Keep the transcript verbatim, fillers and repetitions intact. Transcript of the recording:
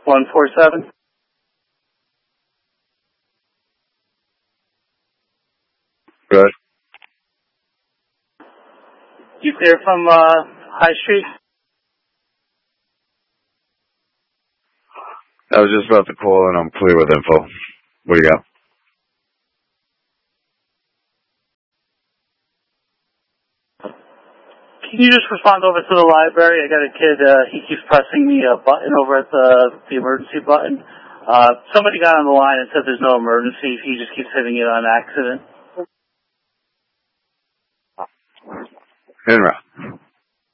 one four seven. Good. You clear from uh, High Street? I was just about to call and I'm clear with info. What do you got? Can you just respond over to the library? I got a kid, uh, he keeps pressing the uh, button over at the, the emergency button. Uh, somebody got on the line and said there's no emergency. He just keeps hitting it on accident. In route.